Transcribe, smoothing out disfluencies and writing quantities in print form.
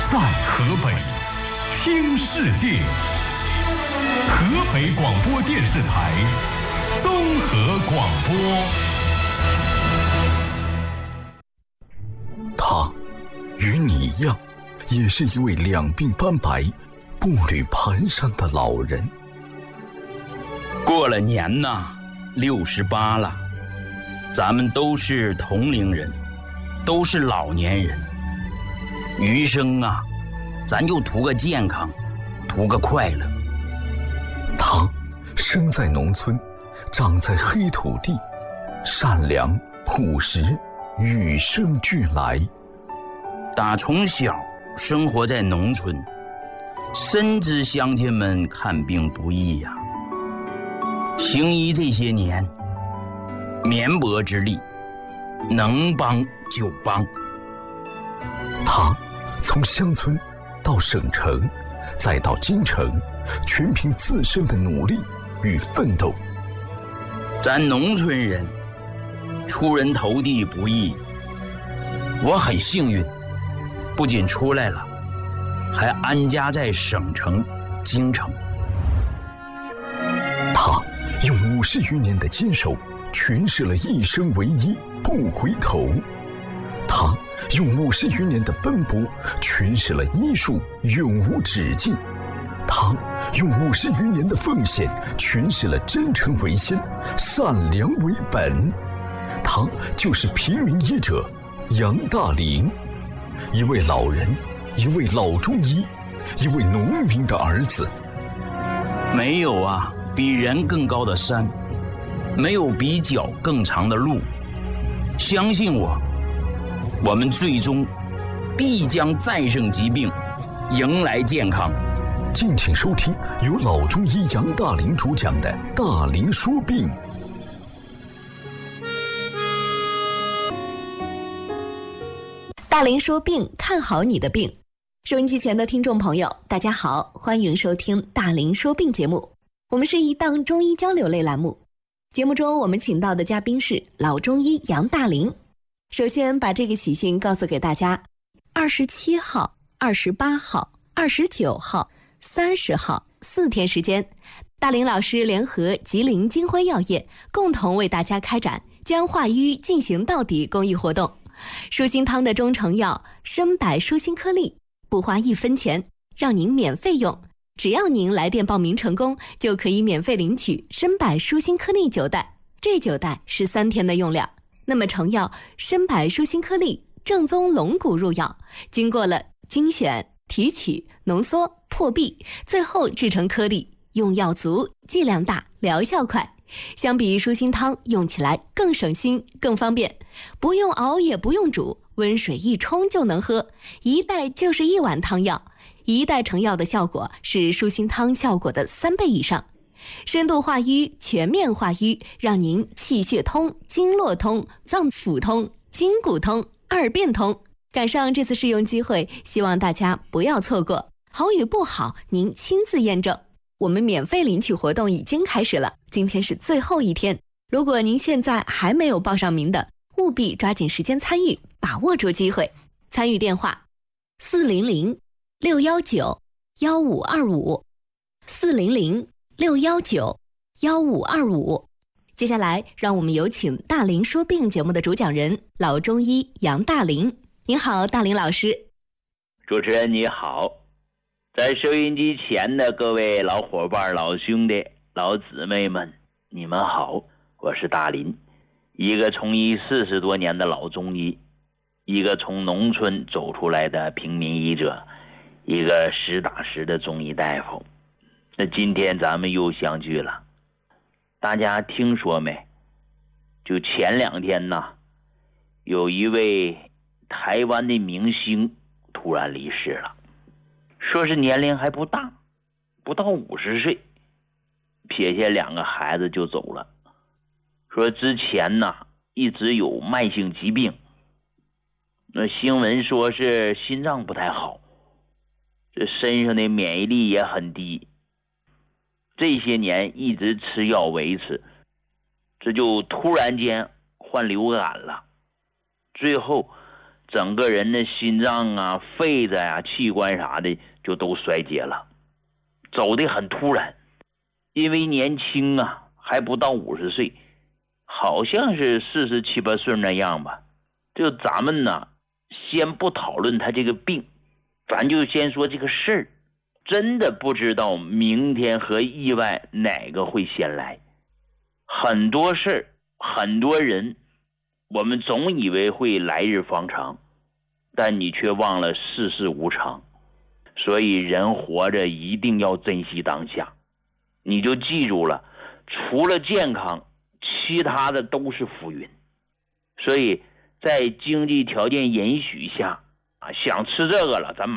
在河北听世界，河北广播电视台综合广播。他与你一样，也是一位两鬓斑白、步履蹒跚的老人。 过了年呐，68了，咱们都是同龄人，都是老年人。余生啊，咱就图个健康，图个快乐。 他生在农村，长在黑土地，善良朴实，与生俱来。 打从小生活在农村，深知乡亲们看病不易呀。行医这些年，绵薄之力，能帮就帮。 他从乡村到省城，再到京城，全凭自身的努力与奋斗。 咱农村人出人头地不易，我很幸运，不仅出来了，还安家在省城京城。 他用50余年的坚守诠释了一生为一不回头，他用50余年的奔波诠释了医术永无止境，他用50余年的奉献诠释了真诚为先，善良为本。他就是平民医者杨大林，一位老人，一位老中医，一位农民的儿子。 没有啊比人更高的山，没有比脚更长的路。相信我，我们最终必将战胜疾病，迎来健康。 敬请收听由老中医杨大林主讲的《大林说病》。 大林说病，看好你的病。收音机前的听众朋友，大家好，欢迎收听大林说病节目。我们是一档中医交流类栏目，节目中我们请到的嘉宾是老中医杨大林。首先把这个喜讯告诉给大家，27号、28号、29号、30号4天时间，大林老师联合吉林金辉药业共同为大家开展将化瘀进行到底公益活动。舒心汤的中成药参柏舒心颗粒，不花1分钱，让您免费用。只要您来电报名成功，就可以免费领取参柏舒心颗粒9袋，这9袋是3天的用量。那么成药参柏舒心颗粒正宗龙骨入药，经过了精选、提取、浓缩、破壁，最后制成颗粒，用药足，剂量大，疗效快。相比舒心汤，用起来更省心更方便，不用熬也不用煮，温水一冲就能喝，一袋就是1碗汤药，一袋成药的效果是舒心汤效果的3倍以上，深度化瘀，全面化瘀，让您气血通，经络通，脏腑通，筋骨通，2便通。赶上这次试用机会，希望大家不要错过，好与不好您亲自验证。我们免费领取活动已经开始了，今天是最后一天，如果您现在还没有报上名的，务必抓紧时间参与，把握住机会。参与电话400-619-1525 400-619-1525。接下来让我们有请大林说病节目的主讲人老中医杨大林。您好，大林老师。 主持人你好，在收音机前的各位老伙伴、老兄弟、老姊妹们，你们好，我是大林，一个从医40多年的老中医，一个从农村走出来的平民医者，一个实打实的中医大夫。那今天咱们又相聚了，大家听说没？就前2天呢，有一位台湾的明星突然离世了，说是年龄还不大，不到50岁，撇下2个孩子就走了。说之前呢一直有慢性疾病，那新闻说是心脏不太好，这身上的免疫力也很低，这些年一直吃药维持，这就突然间患流感了，最后整个人的心脏啊、肺子啊、器官啥的就都衰竭了，走得很突然。因为年轻啊，还不到50岁，好像是47、8岁那样吧。就咱们呢，先不讨论他这个病，咱就先说这个事儿。真的不知道明天和意外哪个会先来。很多事儿，很多人，我们总以为会来日方长，但你却忘了世事无常。所以人活着一定要珍惜当下。你就记住了，除了健康，其他的都是浮云。所以在经济条件允许下啊，想吃这个了，咱